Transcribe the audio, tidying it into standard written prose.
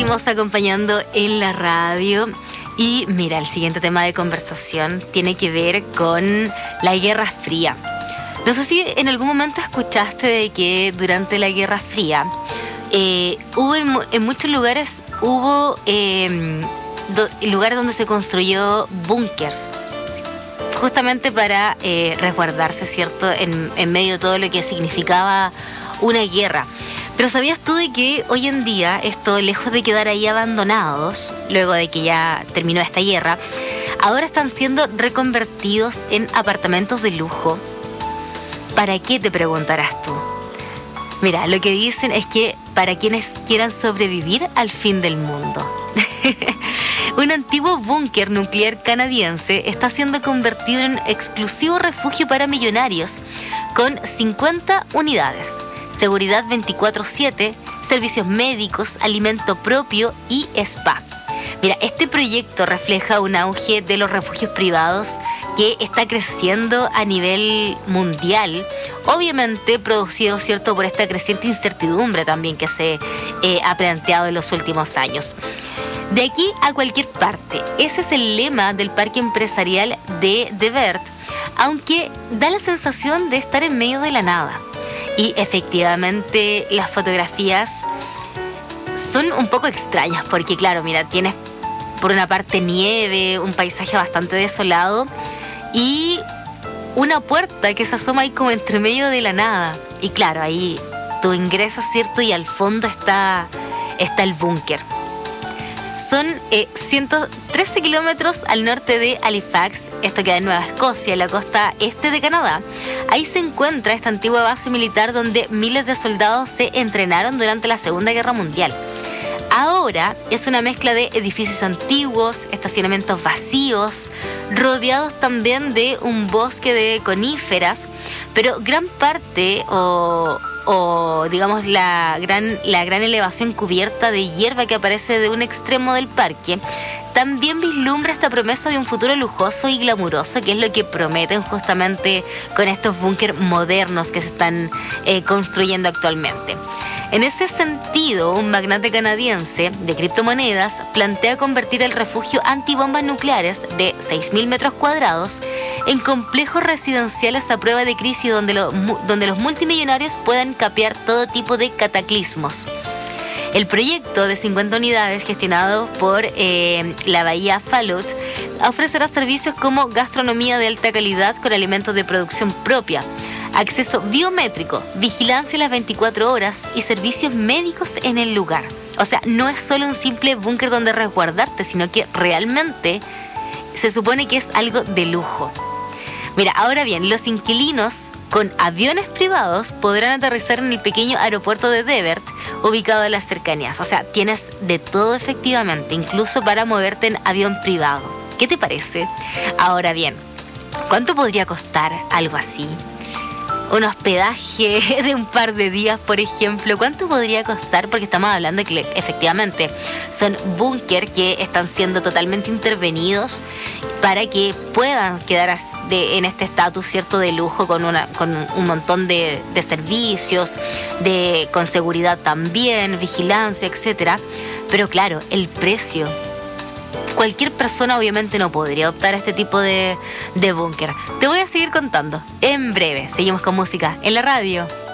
seguimos acompañando en la radio. Y mira, el siguiente tema de conversación tiene que ver con la Guerra Fría. No sé si en algún momento escuchaste de que durante la Guerra Fría en muchos lugares hubo lugares donde se construyó búnkers, justamente para resguardarse, ¿cierto?, en medio de todo lo que significaba una guerra. Pero ¿sabías tú de que hoy en día esto, lejos de quedar ahí abandonados, luego de que ya terminó esta guerra, ahora están siendo reconvertidos en apartamentos de lujo? ¿Para qué, te preguntarás tú? Mira, lo que dicen es que para quienes quieran sobrevivir al fin del mundo. Un antiguo búnker nuclear canadiense está siendo convertido en un exclusivo refugio para millonarios con 50 unidades, seguridad 24/7, servicios médicos, alimento propio y spa. Mira, este proyecto refleja un auge de los refugios privados que está creciendo a nivel mundial, obviamente producido, ¿cierto?, por esta creciente incertidumbre también que se ha planteado en los últimos años. De aquí a cualquier parte, ese es el lema del parque empresarial de De Bert, aunque da la sensación de estar en medio de la nada. Y efectivamente las fotografías son un poco extrañas porque, claro, mira, tienes por una parte nieve, un paisaje bastante desolado y una puerta que se asoma ahí como entre medio de la nada. Y claro, ahí tú ingresas, ¿cierto?, y al fondo está el búnker. Son 113 kilómetros al norte de Halifax, esto queda en Nueva Escocia, en la costa este de Canadá. Ahí se encuentra esta antigua base militar donde miles de soldados se entrenaron durante la Segunda Guerra Mundial. Ahora es una mezcla de edificios antiguos, estacionamientos vacíos, rodeados también de un bosque de coníferas, pero gran parte o digamos la gran elevación cubierta de hierba que aparece de un extremo del parque, también vislumbra esta promesa de un futuro lujoso y glamuroso, que es lo que prometen justamente con estos búnkers modernos que se están construyendo actualmente. En ese sentido, un magnate canadiense de criptomonedas plantea convertir el refugio antibombas nucleares de 6.000 metros cuadrados en complejos residenciales a prueba de crisis donde los multimillonarios puedan capear todo tipo de cataclismos. El proyecto de 50 unidades gestionado por la Bahía Fallout ofrecerá servicios como gastronomía de alta calidad con alimentos de producción propia, acceso biométrico, vigilancia las 24 horas y servicios médicos en el lugar. O sea, no es solo un simple búnker donde resguardarte, sino que realmente se supone que es algo de lujo. Mira, ahora bien, los inquilinos con aviones privados podrán aterrizar en el pequeño aeropuerto de De Bert, ubicado en las cercanías. O sea, tienes de todo efectivamente, incluso para moverte en avión privado. ¿Qué te parece? Ahora bien, ¿cuánto podría costar algo así? Un hospedaje de un par de días, por ejemplo, ¿cuánto podría costar? Porque estamos hablando de que efectivamente son búnker que están siendo totalmente intervenidos para que puedan quedar en este estatus, ¿cierto?, de lujo, con un montón de servicios, con seguridad también, vigilancia, etcétera. Pero claro, el precio. Cualquier persona obviamente no podría optar a este tipo de búnker. Te voy a seguir contando en breve. Seguimos con música en la radio.